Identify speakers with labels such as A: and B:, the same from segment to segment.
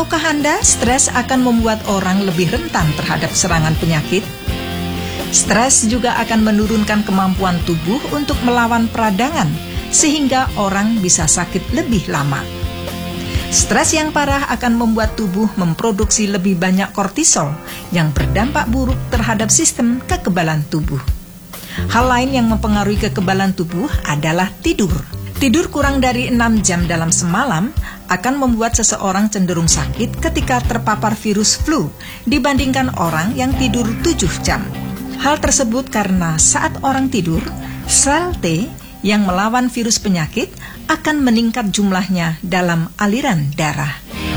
A: Tahukah Anda, stres akan membuat orang lebih rentan terhadap serangan penyakit? Stres juga akan menurunkan kemampuan tubuh untuk melawan peradangan, sehingga orang bisa sakit lebih lama. Stres yang parah akan membuat tubuh memproduksi lebih banyak kortisol yang berdampak buruk terhadap sistem kekebalan tubuh. Hal lain yang mempengaruhi kekebalan tubuh adalah tidur. Tidur kurang dari 6 jam dalam semalam akan membuat seseorang cenderung sakit ketika terpapar virus flu dibandingkan orang yang tidur 7 jam. Hal tersebut karena saat orang tidur, sel T yang melawan virus penyakit akan meningkat jumlahnya dalam aliran darah.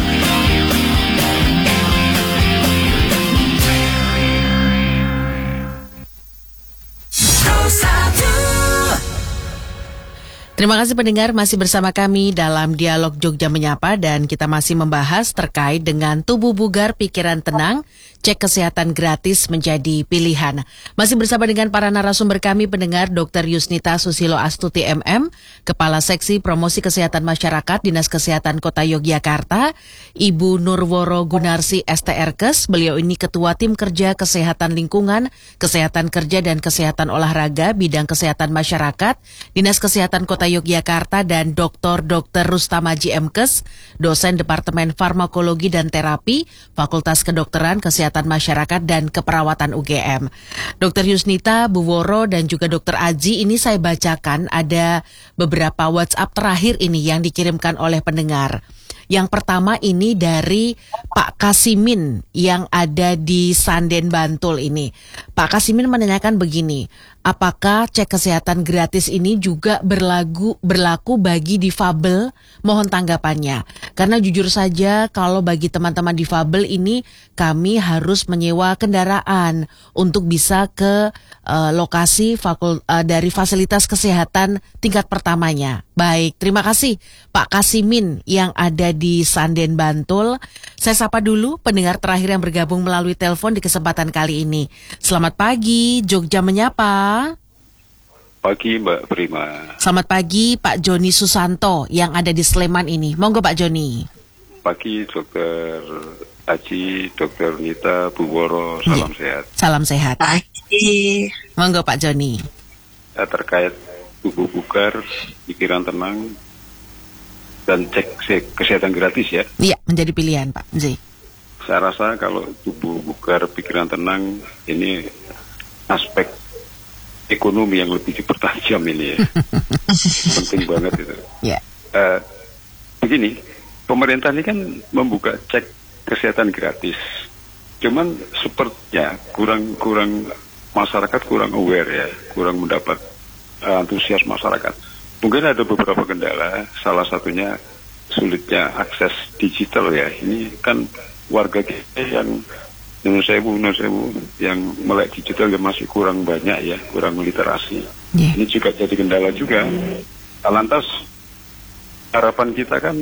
B: Terima kasih pendengar masih bersama kami dalam Dialog Jogja Menyapa dan kita masih membahas terkait dengan tubuh bugar, pikiran tenang, cek kesehatan gratis menjadi pilihan. Masih bersama dengan para narasumber kami pendengar Dr. Yusnita Susilo Astuti MM, Kepala Seksi Promosi Kesehatan Masyarakat Dinas Kesehatan Kota Yogyakarta, Ibu Nurworo Gunarsi STRKes, beliau ini Ketua Tim Kerja Kesehatan Lingkungan, Kesehatan Kerja dan Kesehatan Olahraga Bidang Kesehatan Masyarakat, Dinas Kesehatan Kota Yogyakarta dan Dr. Rustamaji MKes, dosen Departemen Farmakologi dan Terapi, Fakultas Kedokteran, Kesehatan Masyarakat dan Keperawatan UGM. Dr. Yusnita, Bu Woro dan juga Dr. Aji, ini saya bacakan ada beberapa WhatsApp terakhir ini yang dikirimkan oleh pendengar. Yang pertama ini dari Pak Kasimin yang ada di Sanden, Bantul ini. Pak Kasimin menanyakan begini, apakah cek kesehatan gratis ini juga berlaku bagi difabel? Mohon tanggapannya. Karena jujur saja kalau bagi teman-teman difabel ini kami harus menyewa kendaraan untuk bisa ke lokasi dari fasilitas kesehatan tingkat pertamanya. Baik, terima kasih Pak Kasimin yang ada di Sanden, Bantul. Saya sapa dulu pendengar terakhir yang bergabung melalui telepon di kesempatan kali ini. Selamat pagi, Jogja Menyapa.
C: Pagi Mbak Prima.
B: Selamat pagi Pak Joni Susanto yang ada di Sleman ini. Monggo Pak Joni.
C: Pagi Dokter Aji, Dokter Nita, Bu Woro, salam sehat.
B: Salam sehat.
A: Pagi.
B: Monggo Pak Joni.
C: Terkait tubuh bugar, pikiran tenang, dan cek kesehatan gratis ya.
B: Iya, menjadi pilihan Pak.
C: Saya rasa kalau tubuh bugar, pikiran tenang, ini aspek ekonomi yang lebih dipertajam ini ya. Penting banget itu.
B: Yeah.
C: Begini, pemerintah ini kan membuka cek kesehatan gratis. Cuman sepertinya kurang masyarakat kurang aware ya, kurang mendapat antusias masyarakat. Mungkin ada beberapa kendala, salah satunya sulitnya akses digital ya. Ini kan warga kita yang Nusewu yang melek digital yang masih kurang banyak ya, kurang literasi.
B: Yeah.
C: Ini juga jadi kendala juga. Lantas harapan kita kan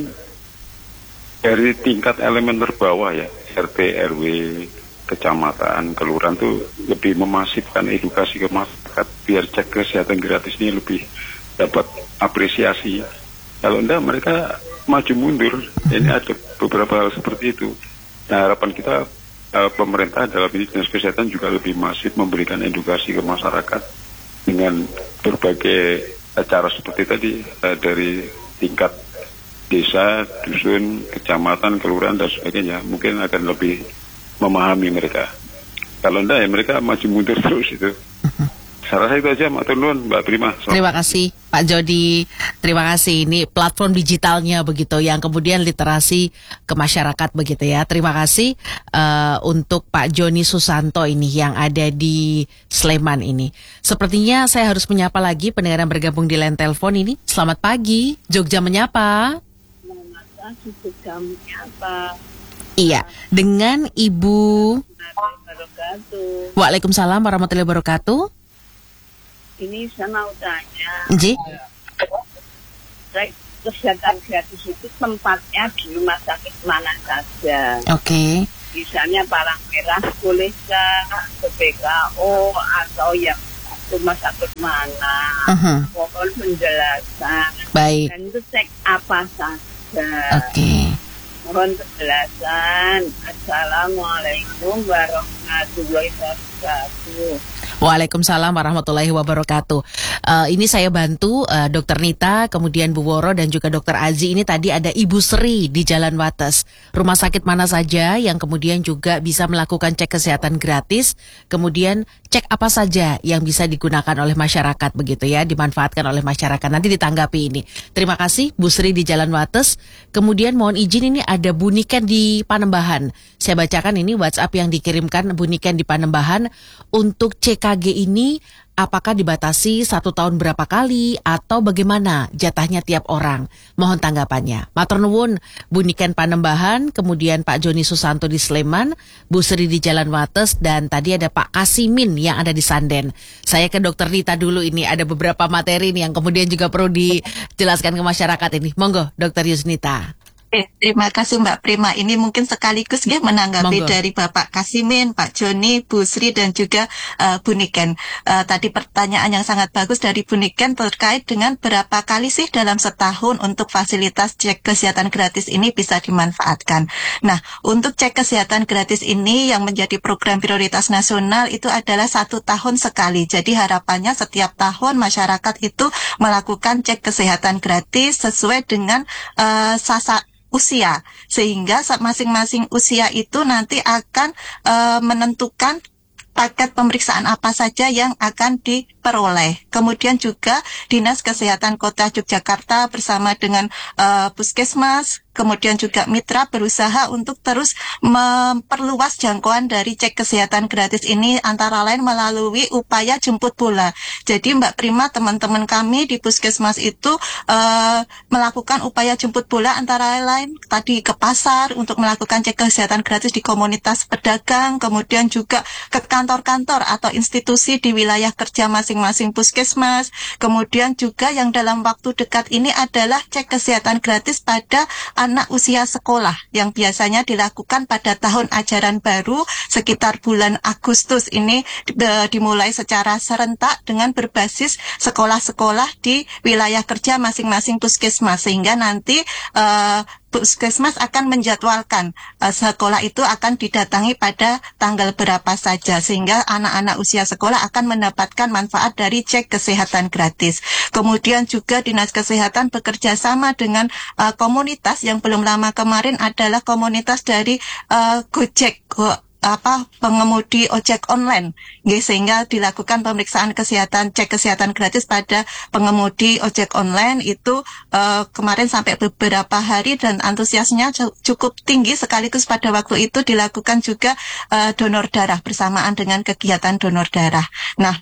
C: dari tingkat elemen terbawah ya, RT, RW, kecamatan, kelurahan tuh lebih memasifkan edukasi ke masyarakat biar cek kesehatan gratis ini lebih dapat apresiasi. Kalau enggak mereka maju mundur. Ini ada beberapa hal seperti itu. Nah harapan kita pemerintah dalam ini Dinas Kesehatan juga lebih masif memberikan edukasi ke masyarakat dengan berbagai cara seperti tadi dari tingkat desa, dusun, kecamatan, kelurahan dan sebagainya mungkin akan lebih memahami mereka. Kalau enggak ya mereka maju mundur terus itu. Saya rasa itu aja, matur nuwun Mbak Prima.
B: Terima kasih Pak Jody. Terima kasih. Ini platform digitalnya begitu yang kemudian literasi ke masyarakat begitu ya. Terima kasih untuk Pak Joni Susanto ini yang ada di Sleman ini. Sepertinya saya harus menyapa lagi pendengar yang bergabung di line telepon ini. Selamat pagi, Jogja Menyapa.
D: Selamat pagi, Jogja Menyapa.
B: Iya, dengan Ibu. Waalaikumsalam warahmatullahi wabarakatuh.
D: Ini saya mau tanya, kesehatan gratis itu tempatnya di rumah sakit mana saja?
B: Oke.
D: Misalnya Palang Merah bolehkah, BPKO atau yang rumah sakit mana? Mohon penjelasan.
B: Baik.
D: Dan itu cek apa saja?
B: Oke.
D: Mohon penjelasan. Assalamualaikum warahmatullahi wabarakatuh.
B: Waalaikumsalam warahmatullahi wabarakatuh. Ini saya bantu Dokter Nita, kemudian Bu Woro dan juga Dokter Azi. Ini tadi ada Ibu Sri di Jalan Wates. Rumah sakit mana saja yang kemudian juga bisa melakukan cek kesehatan gratis, kemudian cek apa saja yang bisa digunakan oleh masyarakat begitu ya, dimanfaatkan oleh masyarakat. Nanti ditanggapi ini. Terima kasih Bu Sri di Jalan Wates. Kemudian mohon izin ini ada Bu Niken di Panembahan. Saya bacakan ini WhatsApp yang dikirimkan Bu Niken di Panembahan. Untuk CKG ini apakah dibatasi 1 tahun berapa kali atau bagaimana jatahnya tiap orang? Mohon tanggapannya. Matur nuwun Bu Niken Panembahan, kemudian Pak Joni Susanto di Sleman, Bu Sri di Jalan Wates, dan tadi ada Pak Kasimin yang ada di Sanden. Saya ke Dokter Nita dulu, ini ada beberapa materi nih yang kemudian juga perlu dijelaskan ke masyarakat ini. Monggo Dokter Yusnita.
E: Terima kasih Mbak Prima. Ini mungkin sekaligus menanggapi dari Bapak Kasimin, Pak Joni, Bu Sri dan juga Bu Niken. Tadi pertanyaan yang sangat bagus dari Bu Niken terkait dengan berapa kali sih dalam setahun untuk fasilitas cek kesehatan gratis ini bisa dimanfaatkan. Nah, untuk cek kesehatan gratis ini yang menjadi program prioritas nasional itu adalah 1 tahun sekali. Jadi harapannya setiap tahun masyarakat itu melakukan cek kesehatan gratis sesuai dengan usia, sehingga masing-masing usia itu nanti akan menentukan paket pemeriksaan apa saja yang akan diperoleh. Kemudian juga Dinas Kesehatan Kota Yogyakarta bersama dengan Puskesmas, kemudian juga mitra berusaha untuk terus memperluas jangkauan dari cek kesehatan gratis ini antara lain melalui upaya jemput bola. Jadi Mbak Prima, teman-teman kami di Puskesmas itu melakukan upaya jemput bola antara lain tadi ke pasar untuk melakukan cek kesehatan gratis di komunitas pedagang, kemudian juga ke kantor-kantor atau institusi di wilayah kerja masing-masing Puskesmas. Kemudian juga yang dalam waktu dekat ini adalah cek kesehatan gratis pada anak usia sekolah yang biasanya dilakukan pada tahun ajaran baru sekitar bulan Agustus ini dimulai secara serentak dengan berbasis sekolah-sekolah di wilayah kerja masing-masing Puskesmas, sehingga nanti Puskesmas akan menjadwalkan sekolah itu akan didatangi pada tanggal berapa saja, sehingga anak-anak usia sekolah akan mendapatkan manfaat dari cek kesehatan gratis. Kemudian juga Dinas Kesehatan bekerja sama dengan komunitas yang belum lama kemarin adalah komunitas dari Gojek, pengemudi ojek online, sehingga dilakukan pemeriksaan kesehatan, cek kesehatan gratis pada pengemudi ojek online itu kemarin sampai beberapa hari dan antusiasnya cukup tinggi, sekaligus pada waktu itu dilakukan juga donor darah bersamaan dengan kegiatan donor darah. Nah,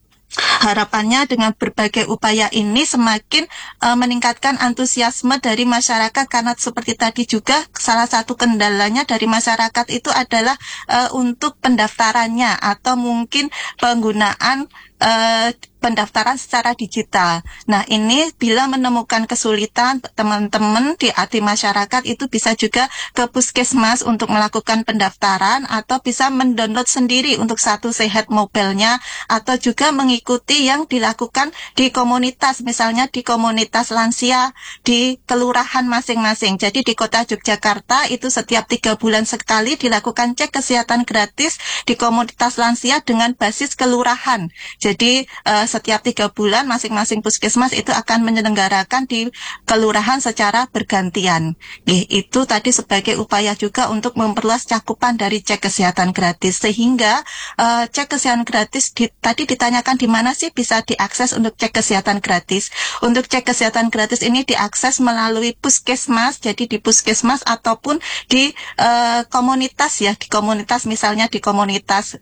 E: harapannya dengan berbagai upaya ini semakin meningkatkan antusiasme dari masyarakat, karena seperti tadi juga salah satu kendalanya dari masyarakat itu adalah untuk pendaftarannya atau mungkin penggunaan pendaftaran secara digital. Nah, ini bila menemukan kesulitan, teman-teman di masyarakat itu bisa juga ke Puskesmas untuk melakukan pendaftaran atau bisa mendownload sendiri untuk Satu Sehat mobilnya, atau juga mengikuti yang dilakukan di komunitas, misalnya di komunitas lansia di kelurahan masing-masing. Jadi di Kota Yogyakarta itu setiap 3 bulan sekali dilakukan cek kesehatan gratis di komunitas lansia dengan basis kelurahan. Jadi setiap 3 bulan masing-masing Puskesmas itu akan menyelenggarakan di kelurahan secara bergantian. Itu tadi sebagai upaya juga untuk memperluas cakupan dari cek kesehatan gratis, sehingga cek kesehatan gratis tadi ditanyakan di mana sih bisa diakses untuk cek kesehatan gratis. Untuk cek kesehatan gratis ini diakses melalui Puskesmas, jadi di Puskesmas ataupun di komunitas ya, di komunitas misalnya di komunitas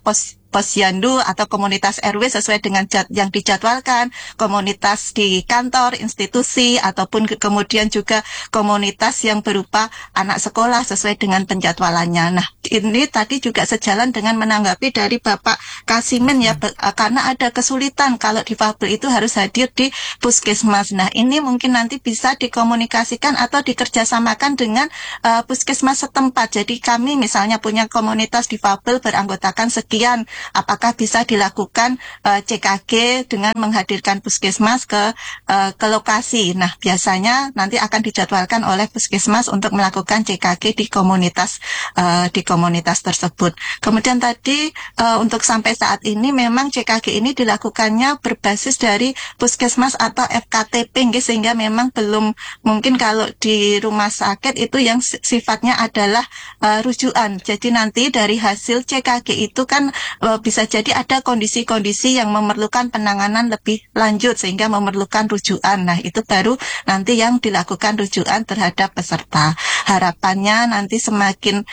E: posyandu atau komunitas RW sesuai dengan yang dijadwalkan, komunitas di kantor, institusi, ataupun kemudian juga komunitas yang berupa anak sekolah sesuai dengan penjadwalannya. Nah, ini tadi juga sejalan dengan menanggapi dari Bapak Kasimin ya, karena ada kesulitan kalau difabel itu harus hadir di Puskesmas. Nah, ini mungkin nanti bisa dikomunikasikan atau dikerjasamakan dengan Puskesmas setempat. Jadi kami misalnya punya komunitas difabel beranggotakan sekian apakah bisa dilakukan CKG dengan menghadirkan puskesmas ke lokasi. Nah, biasanya nanti akan dijadwalkan oleh puskesmas untuk melakukan CKG di komunitas tersebut. Kemudian tadi untuk sampai saat ini memang CKG ini dilakukannya berbasis dari puskesmas atau FKTP, sehingga memang belum mungkin kalau di rumah sakit itu yang sifatnya adalah rujukan. Jadi nanti dari hasil CKG itu kan bisa jadi ada kondisi-kondisi yang memerlukan penanganan lebih lanjut sehingga memerlukan rujukan. Nah, itu baru nanti yang dilakukan rujukan terhadap peserta. Harapannya nanti semakin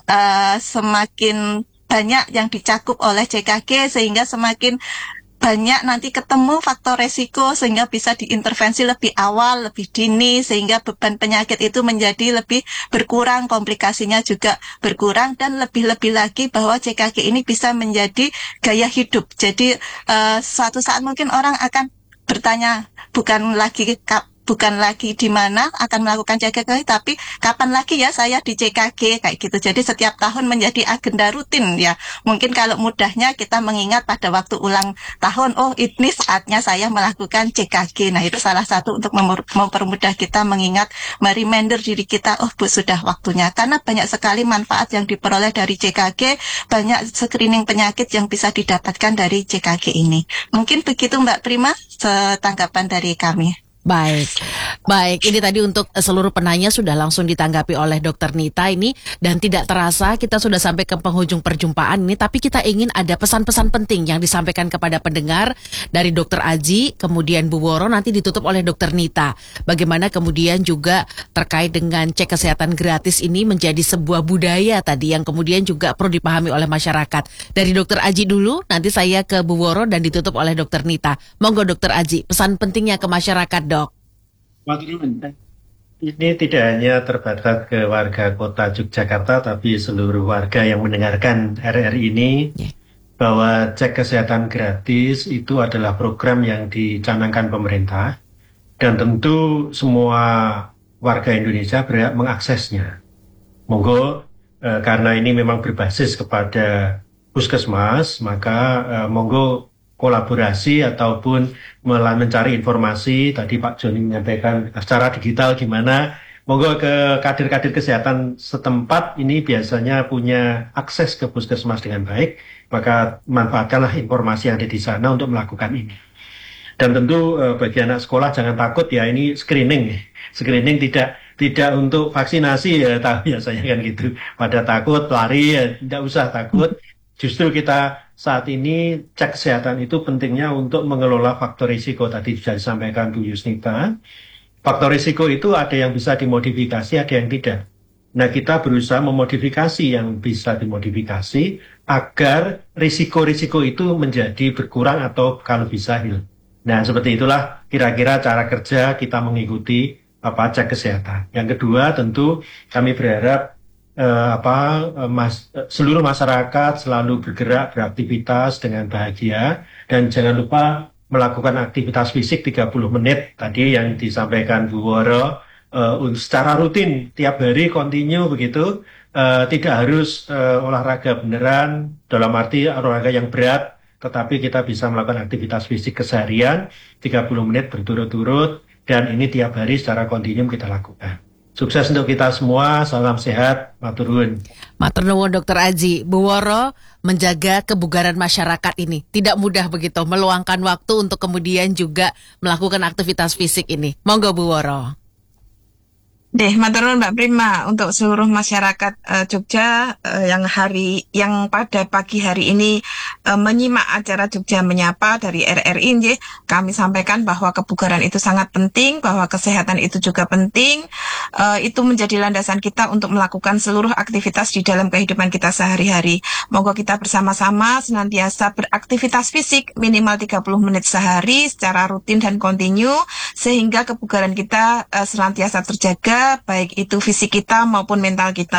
E: banyak yang dicakup oleh CKG sehingga semakin banyak nanti ketemu faktor resiko sehingga bisa diintervensi lebih awal, lebih dini, sehingga beban penyakit itu menjadi lebih berkurang, komplikasinya juga berkurang, dan lebih-lebih lagi bahwa CKG ini bisa menjadi gaya hidup. Jadi suatu saat mungkin orang akan bertanya bukan lagi di mana akan melakukan CKG, tapi kapan lagi ya saya di CKG, kayak gitu. Jadi setiap tahun menjadi agenda rutin ya. Mungkin kalau mudahnya kita mengingat pada waktu ulang tahun, oh ini saatnya saya melakukan CKG. Nah, itu salah satu untuk mempermudah kita mengingat, mereminder diri kita, oh Bu sudah waktunya. Karena banyak sekali manfaat yang diperoleh dari CKG, banyak screening penyakit yang bisa didapatkan dari CKG ini. Mungkin begitu Mbak Prima, tanggapan dari kami.
B: Baik. Ini tadi untuk seluruh penanya sudah langsung ditanggapi oleh Dr. Nita ini, dan tidak terasa kita sudah sampai ke penghujung perjumpaan ini, tapi kita ingin ada pesan-pesan penting yang disampaikan kepada pendengar dari Dr. Aji, kemudian Bu Woro, nanti ditutup oleh Dr. Nita. Bagaimana kemudian juga terkait dengan cek kesehatan gratis ini menjadi sebuah budaya tadi yang kemudian juga perlu dipahami oleh masyarakat. Dari Dr. Aji dulu, nanti saya ke Bu Woro dan ditutup oleh Dr. Nita. Monggo Dr. Aji, pesan pentingnya ke masyarakat, Dok.
F: Ini tidak hanya terbatas ke warga kota Yogyakarta, tapi seluruh warga yang mendengarkan RRI ini, bahwa cek kesehatan gratis itu adalah program yang dicanangkan pemerintah, dan tentu semua warga Indonesia berhak mengaksesnya. Monggo, karena ini memang berbasis kepada puskesmas, maka monggo kolaborasi ataupun mencari informasi. Tadi Pak Joni menyampaikan secara digital gimana, monggo ke kader-kader kesehatan setempat ini biasanya punya akses ke puskesmas dengan baik, maka manfaatkanlah informasi yang ada di sana untuk melakukan ini. Dan tentu bagi anak sekolah jangan takut ya, ini screening tidak untuk vaksinasi ya, tahu biasanya kan gitu, pada takut lari ya, tidak usah takut. Justru kita saat ini cek kesehatan itu pentingnya untuk mengelola faktor risiko. Tadi sudah disampaikan Bu Yusnita. Faktor risiko itu ada yang bisa dimodifikasi, ada yang tidak. Nah, kita berusaha memodifikasi yang bisa dimodifikasi agar risiko-risiko itu menjadi berkurang atau kalau bisa hilang. Nah, seperti itulah kira-kira cara kerja kita mengikuti cek kesehatan. Yang kedua, tentu kami berharap seluruh masyarakat selalu bergerak, beraktivitas dengan bahagia, dan jangan lupa melakukan aktivitas fisik 30 menit tadi yang disampaikan Bu Woro, secara rutin tiap hari kontinu begitu, tidak harus olahraga beneran dalam arti olahraga yang berat, tetapi kita bisa melakukan aktivitas fisik keseharian 30 menit berturut-turut, dan ini tiap hari secara kontinu kita lakukan. Sukses untuk kita semua, salam sehat, matur nuwun.
B: Matur nuwun Dr. Aji. Bu Woro, menjaga kebugaran masyarakat ini tidak mudah begitu, meluangkan waktu untuk kemudian juga melakukan aktivitas fisik ini. Monggo Bu Woro.
A: Matur nuwun Mbak Prima, untuk seluruh masyarakat Jogja yang pada pagi hari ini menyimak acara Jogja Menyapa dari RRI, kami sampaikan bahwa kebugaran itu sangat penting, bahwa kesehatan itu juga penting. Itu menjadi landasan kita untuk melakukan seluruh aktivitas di dalam kehidupan kita sehari-hari. Moga kita bersama-sama senantiasa beraktivitas fisik minimal 30 menit sehari secara rutin dan kontinu, sehingga kebugaran kita senantiasa terjaga, baik itu fisik kita maupun mental kita.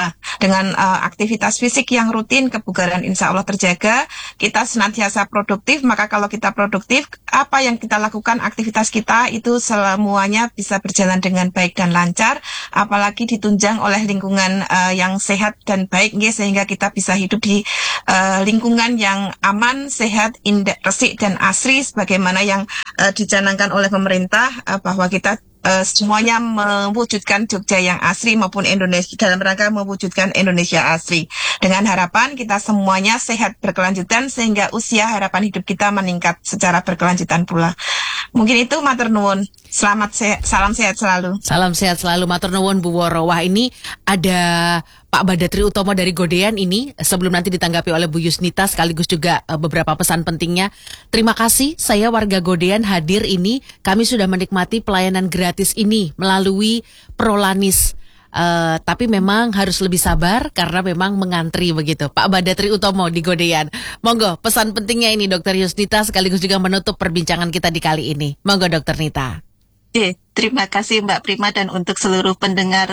G: Dengan aktivitas fisik yang rutin, kebugaran insya Allah terjaga, kita senantiasa produktif. Maka kalau kita produktif, apa yang kita lakukan, aktivitas kita itu semuanya bisa berjalan dengan baik dan lancar, apalagi ditunjang oleh lingkungan yang sehat dan baik, sehingga kita bisa hidup di lingkungan yang aman, sehat, indah, resik dan asri, sebagaimana yang dicanangkan oleh pemerintah, bahwa kita semuanya mewujudkan Jogja yang asri maupun Indonesia, dalam rangka mewujudkan Indonesia asri. Dengan harapan kita semuanya sehat berkelanjutan sehingga usia harapan hidup kita meningkat secara berkelanjutan pula. Mungkin itu, matur nuwun. Salam sehat selalu.
B: Salam sehat selalu, matur nuwun Bu Woro. Wah, ini ada Pak Badatri Utomo dari Godean ini, sebelum nanti ditanggapi oleh Bu Yusnita sekaligus juga beberapa pesan pentingnya. Terima kasih, saya warga Godean hadir ini. Kami sudah menikmati pelayanan gratis ini melalui Prolanis. Tapi memang harus lebih sabar karena memang mengantri begitu. Pak Badatri Utomo di Godean. Monggo, pesan pentingnya ini Dokter Yusnita sekaligus juga menutup perbincangan kita di kali ini. Monggo Dokter Nita.
E: Terima kasih Mbak Prima dan untuk seluruh pendengar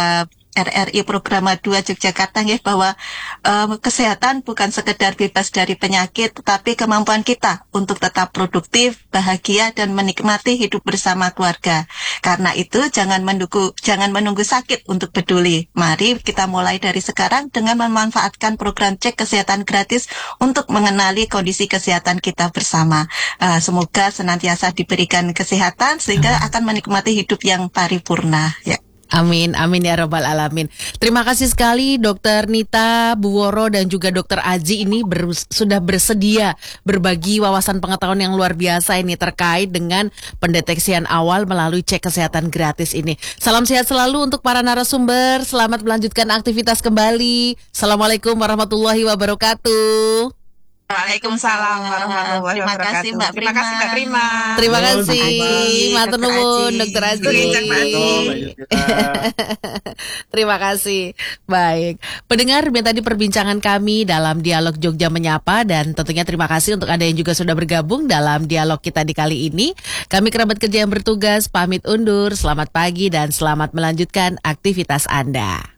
E: RRI Programa 2 Yogyakarta, bahwa kesehatan bukan sekedar bebas dari penyakit, tetapi kemampuan kita untuk tetap produktif, bahagia, dan menikmati hidup bersama keluarga. Karena itu jangan menunggu sakit untuk peduli. Mari kita mulai dari sekarang dengan memanfaatkan program cek kesehatan gratis untuk mengenali kondisi kesehatan kita bersama. Semoga senantiasa diberikan kesehatan sehingga akan menikmati hidup yang paripurna. Ya.
B: Amin, amin ya Rabbal Alamin. Terima kasih sekali Dokter Nita, Bu Woro, dan juga Dokter Aji ini sudah bersedia berbagi wawasan pengetahuan yang luar biasa ini terkait dengan pendeteksian awal melalui cek kesehatan gratis ini. Salam sehat selalu untuk para narasumber, selamat melanjutkan aktivitas kembali. Assalamualaikum warahmatullahi wabarakatuh.
G: Waalaikumsalam warahmatullahi wabarakatuh.
E: Terima kasih Mbak Prima.
B: Terima kasih, matur nuwun Dokter Aji. Terima kasih. Baik, pendengar, tadi perbincangan kami dalam Dialog Jogja Menyapa, dan tentunya terima kasih untuk Anda yang juga sudah bergabung dalam dialog kita di kali ini. Kami kerabat kerja yang bertugas pamit undur. Selamat pagi dan selamat melanjutkan aktivitas Anda.